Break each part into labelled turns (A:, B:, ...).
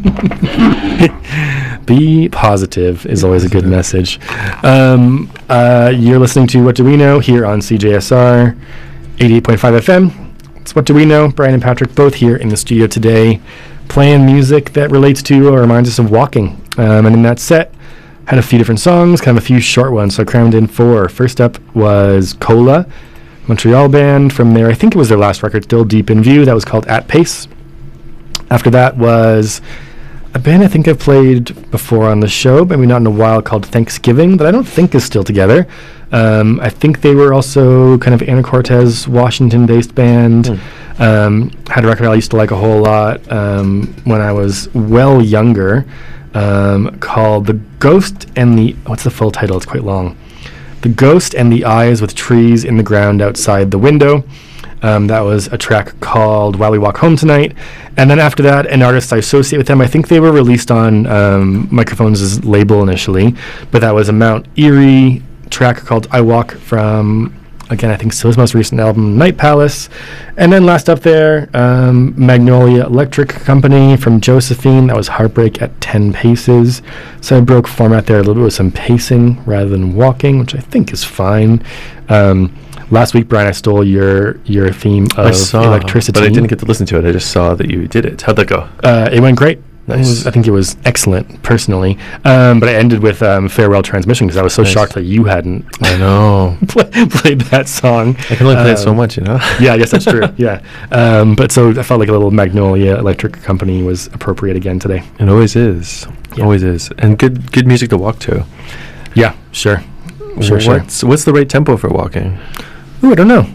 A: Be positive is always a good message. You're listening to What Do We Know here on CJSR 88.5 FM. It's What Do We Know? Brian and Patrick both here in the studio today playing music that relates to or reminds us of walking. And in that set, had a few different songs, kind of a few short ones, so I crammed in 4. First up was Cola, Montreal band. From there, I think it was their last record, Still Deep in View. That was called At Pace. After that was a band I think I've played before on the show, maybe not in a while, called Thanksgiving, that I don't think is still together. I think they were also kind of Anna Cortez, Washington-based band. Had a record I used to like a whole lot when I was well younger, called The Ghost and the... What's the full title? It's quite long. The Ghost and the Eyes with Trees in the Ground Outside the Window. That was a track called While We Walk Home Tonight. And then after that, an artist I associate with them. I think they were released on Microphones' label initially, but that was a Mount Erie track called I Walk from, again, I think still his most recent album, Night Palace. And then last up there, Magnolia Electric Company from Josephine. That was Heartbreak at 10 Paces. So I broke format there a little bit with some pacing rather than walking, which I think is fine. Last week, Brian, I stole your theme of Electricity.
B: But I didn't get to listen to it. I just saw that you did it. How'd that go?
A: It went great.
B: Nice.
A: I think it was excellent, personally. But I ended with Farewell Transmission because I was so shocked that you hadn't
B: I know.
A: played that song.
B: I can only play it so much, you know?
A: Yeah, I guess that's true. Yeah. But so I felt like a little Magnolia Electric Company was appropriate again today.
B: It always is.
A: Yeah.
B: Always is. And good music to walk to.
A: Yeah, sure.
B: What's the right tempo for walking?
A: Ooh, I don't know.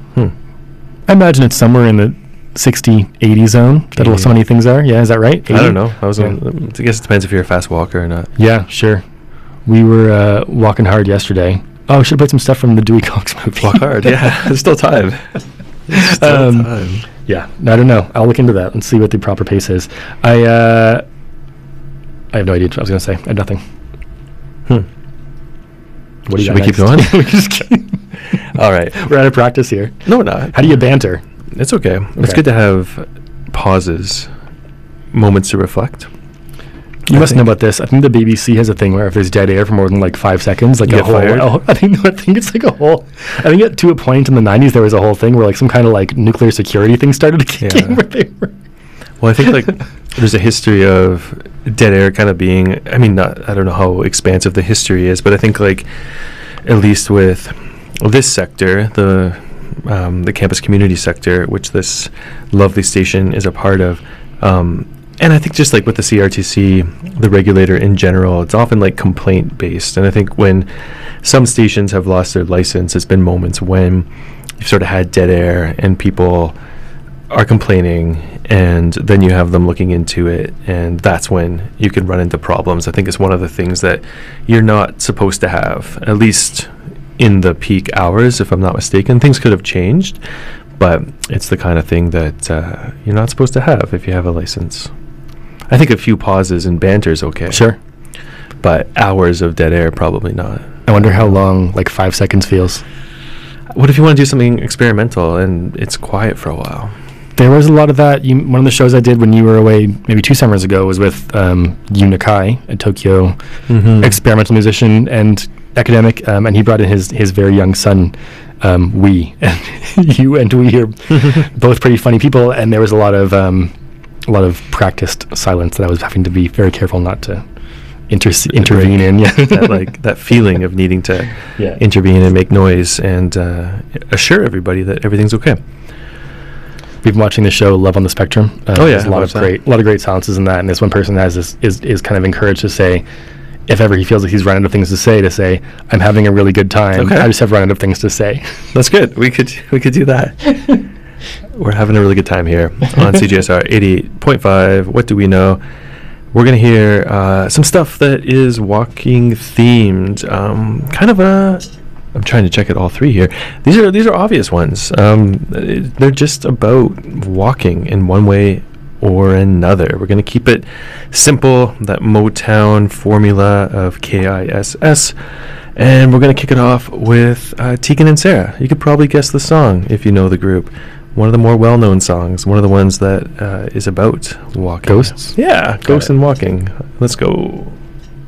A: I imagine it's somewhere in the 60, 80 zone. That's so many things are. Yeah, is that right? 80?
B: I don't know. I guess it depends if you're a fast walker or not.
A: Yeah, sure. We were walking hard yesterday. Oh, we should have played some stuff from the Dewey Cox movie.
B: Walk hard, yeah. There's still time.
A: Yeah, I don't know. I'll look into that and see what the proper pace is. I have no idea what I was going to say. I had nothing. What do you
B: Should we keep going?
A: We just keep
B: All right.
A: We're out of practice here.
B: No, we're not.
A: How do you banter?
B: It's okay. It's good to have pauses, moments to reflect.
A: You must know about this. I think the BBC has a thing where if there's dead air for more than like 5 seconds, like
B: you
A: a whole. I think it's like a whole. I think to a point in the 90s there was a whole thing where like some kind of like nuclear security thing started to kick in where they were.
B: Well, I think like there's a history of dead air kind of being. I mean, I don't know how expansive the history is, but I think like at least with this sector, the campus community sector, which this lovely station is a part of. And I think just like with the CRTC, the regulator in general, it's often like complaint based. And I think when some stations have lost their license, it's been moments when you've sort of had dead air and people are complaining, and then you have them looking into it, and that's when you can run into problems. I think it's one of the things that you're not supposed to have, at least in the peak hours, if I'm not mistaken. Things could have changed, but it's the kind of thing that you're not supposed to have if you have a license. I think a few pauses and banter is okay.
A: Sure.
B: But hours of dead air, probably not.
A: I wonder how long like 5 seconds feels.
B: What if you want to do something experimental and it's quiet for a while?
A: There was a lot of that. One of the shows I did when you were away maybe 2 summers ago was with Yu Nakai, a Tokyo experimental musician and academic, and he brought in his very young son, Wee. And you and Wee are both pretty funny people, and there was a lot of practiced silence that I was having to be very careful not to intervene in. Yeah,
B: that feeling of needing to intervene and make noise and assure everybody that everything's okay.
A: We've been watching the show Love on the Spectrum. There's a lot of great silences in that, and this one person is kind of encouraged to say, if ever he feels like he's run out of things to say, I'm having a really good time. Okay. I just have run out of things to say.
B: That's good. We could do that. We're having a really good time here on CJSR 88.5. What do we know? We're going to hear some stuff that is walking themed. I'm trying to check it all three here. These are obvious ones. They're just about walking in one way or another. We're going to keep it simple, that Motown formula of KISS. And we're going to kick it off with Tegan and Sara. You could probably guess the song if you know the group. one of the more well-known songs, one of the ones that is about walking.
A: Ghosts?
B: Yeah, ghosts
A: it.
B: and walking. Let's go.